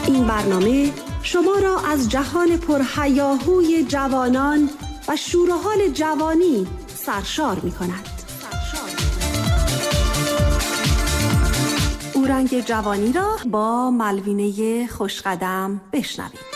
این برنامه شما را از جهان پرهیاهوی جوانان و شور و حال جوانی سرشار می کند. اورنگ جوانی را با ملوینه خوشقدم بشنوید.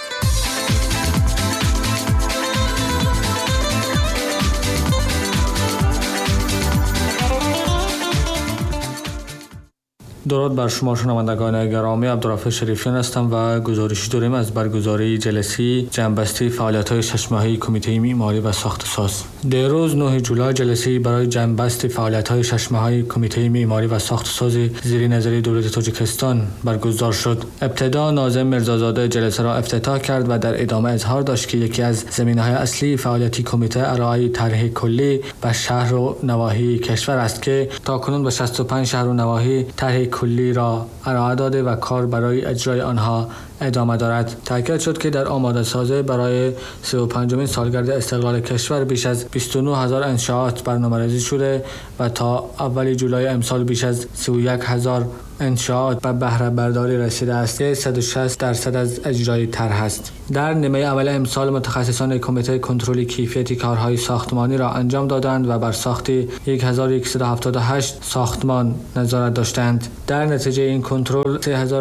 درود بر شما شنوندگان گرامی، عبدالرفیع شریفیان هستم و گزارشی داریم از برگزاری جلسه جمع‌بسته فعالیت‌های 6 ماهه کمیته معماری و ساخت‌وساز. دیروز 9 جولای جلسه برای جمع‌بست فعالیت‌های 6 ماهه کمیته معماری و ساخت‌وساز زیر نظر دولت تاجیکستان برگزار شد. ابتدا ناظم میرزازاده جلسه را افتتاح کرد و در ادامه اظهار داشت که یکی از زمینه‌های اصلی فعالیت کمیته ارائه طرح کلی به شهر و نواحی کشور است که تاکنون به 65 شهر و نواحی طرح کلی را ارائه داده و کار برای اجرای آنها ادامه دارد. تاکید شد که در آماده سازی برای 35مین سالگرد استقلال کشور بیش از 29,000 انشاءات برنامه‌ریزی شده و تا اول جولای امسال بیش از 31,000 انشاءات به بهره برداری رسیده است که 160% از اجرای طرح است. در نیمه اول امسال متخصصان کمیته کنترل کیفیت کارهای ساختمانی را انجام دادند و بر ساخت 1178 ساختمان نظارت داشتند. در نتیجه این کنترل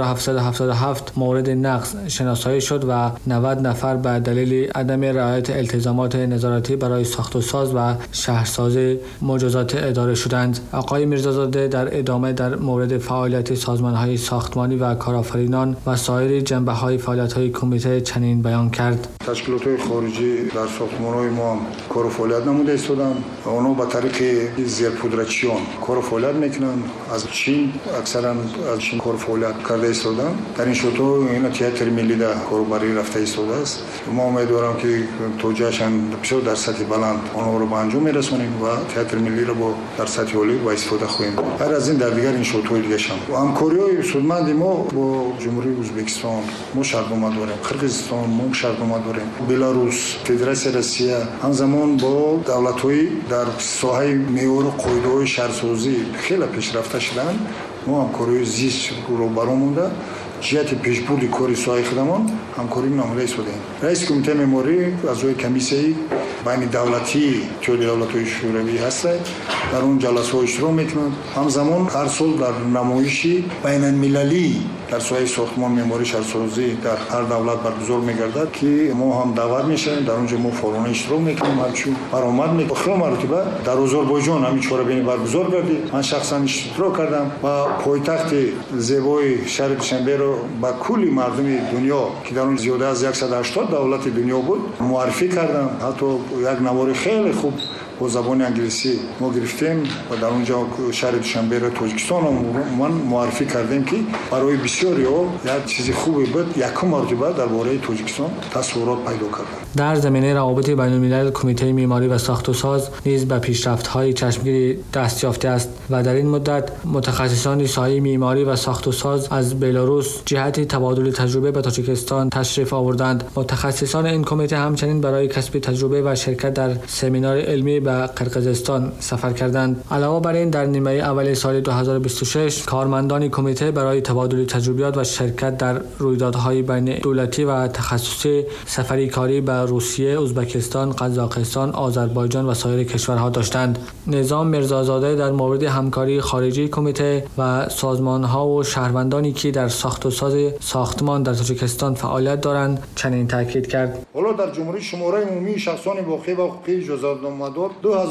3777 مورد نقض شناسایی شد و 90 نفر به دلیل عدم رعایت التزامات نظارتی برای ساخت و ساز و شهرسازی مجازات اداره شدند. آقای میرزازاده در ادامه در مورد فعالیت سازمان‌های ساختمانی و کارآفرینان و سایر جنبه‌های فعالیت‌های کمیته چنین بیان کرد: تشکیلات‌های خارجی در ساختمان‌های ما کار و فعالیت نموده ایستادند و آنها به طریق زیرپودرچیان کار و فعالیت می‌کنند. از چین اکثرا از چین کار و فعالیت کرده ایستادند. در این شرط‌ها این تئاتر ملی در کاربری رفته ایستاده است. ما امیدوارم که توجهشان بسیار در سطح بلند آنها رو به انجام می‌رسونیم و تئاتر ملی رو با در سطح عالی با استفاده خواهیم. هر از این در دیگر این شرط‌های دیگه همکاری‌های سودمند ما با جمهوری ازبکستان ما شرطنامه داریم، قرقیزستان ما شرطنامه داریم، بلاروس، فدراسیون روسیه، همزمان با دولت‌های در ساحه معیار و قاعده‌های شهرسازی خیلی پیشرفته شدن. ما همکاری زیست رو برامونده جهت پیشبرد کاری ساحه خودمان همکاری نموده ایستادیم. رئیس کمیته معماری اعضای کمیسیون بین دولتی که دولت‌های شوروی هست در اون جلسات اشتراک میکنند. همزمان هر سال در نمایشی بین المللی در ساحه ساختمان معماری شهرسازی در هر دولت برگزار میگردد که ما هم دعوت میشیم، در اونجا ما فعالانه اشتراک میکنیم. همچون برآمد میکنیم مرتبه در آذربایجان همین چهاربینی برگزار گردید. من شخصا اشتراک کردم و پایتخت زیبای شهر دوشنبه رو با کلی مردم دنیا که در اون زیاده از 180 دولت دنیا بود معرفی کردم. حتی یک نوار خیلی خوب با زبان انگلیسی ما گرفتیم و در اونجا شهر دوشنبه را تاجیکستان من معرفی کردیم که برای بسیاری ها یک چیز خوبی بود. یکم مرتبه درباره تاجیکستان تصورات پیدا کردم. در زمینه روابط بین الملل کمیته معماری و ساخت و ساز نیز به پیشرفت‌های چشمگیری دست یافته است و در این مدت متخصصان ساحه معماری و ساخت و ساز از بلاروس جهت تبادل تجربه به تاجیکستان تشریف آوردند. متخصصان این کمیته همچنین برای کسب تجربه و شرکت در سمینار علمی به قرقیزستان سفر کردند. علاوه بر این در نیمه اول سال 2026 کارمندان کمیته برای تبادل تجربیات و شرکت در رویدادهای بین دولتی و تخصصی سفری کاری به روسیه، ازبکستان، قزاقستان، آذربایجان و سایر کشورها داشتند. نظام میرزازاده در مورد همکاری خارجی کمیته و سازمان‌ها و شهروندانی که در ساخت و ساز ساختمان در تاجیکستان فعالیت دارند چنین تاکید کرد: حالا در جمهوری شماره عمومی شخصان واقعی و حقوقی اجازه‌نامه‌دار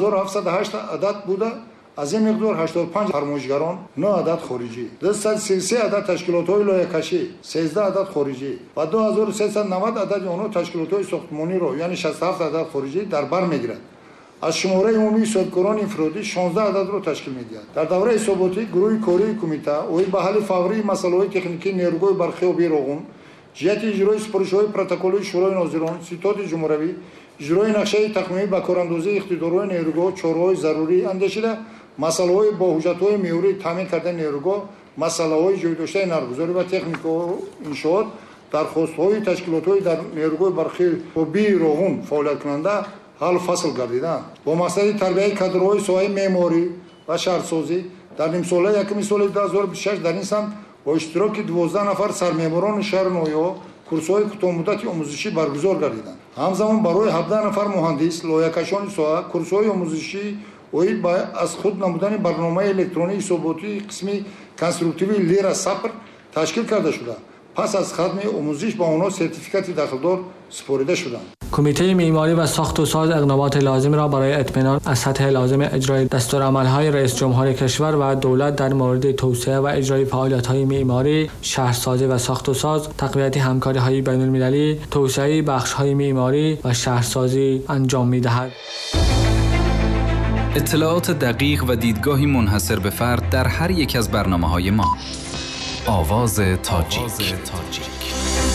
2708 عدد بوده. از این مقدار 85 فرمایشگران، 9 عدد خارجی، 233 عدد تشکیلات‌های لایحه‌کشی، 13 عدد خارجی و 2390 عدد آنها تشکیلات‌های ساختمانی را یعنی 67 عدد خارجی در بر می‌گیرد. از شماره عمومی صادقان انفرادی 16 عدد را تشکیل می‌دهد. در دوره حساباتی گروه کاری کمیته اوی به حل فوری مسائل تکنیکی نیروی برقی و بیرون جهت اجرای سپارش‌های پروتکل شورای ناظران ستاد جمهوری اجرای نقشه تقنینی با کاراندازی اقتدارهای نیروگاه چهارهای ضروری اندیشیده مسائل با حجت‌های معیاری تامین کردن نیروگاه مسائل جای داشته نرگزاری و تکنیک و انشاءات درخواست‌های تشکیلات‌های در نیروگاه برقی و بیرون فعالیت کننده حل فصل گردیدند. با مقصد تربیت کادرهای ساحه معماری و شهرسازی در نیم ساله یکم سال 2026 در این سمت با اشتراک 12 نفر سرمعماران شهر نویا کورس‌های کوتاه‌مدتی آموزشی برگزار گردیدند. همزمان برای 17 نفر مهندس لایحه‌کشان ساحه کورس‌های آموزشی از خود نمودن برنامه الکترونی حسابداری قسمی کنستروکتیوی لیر صفر تشکیل کرده شده. پس از ختم آموزش با آنها سرتیفیکات داخلدار سپرده شدند. کمیته معماری و ساخت و ساز اقدامات لازم را برای اطمینان از سطح لازم اجرای دستورالعمل‌های رئیس جمهور کشور و دولت در مورد توسعه و اجرای فعالیت‌های معماری، شهرسازی و ساخت و ساز، تقویت همکاری‌های بین‌المللی، توسعه بخش‌های معماری و شهرسازی انجام می‌دهد. اطلاعات دقیق و دیدگاهی منحصر به فرد در هر یک از برنامه‌های ما. آواز تاجیک.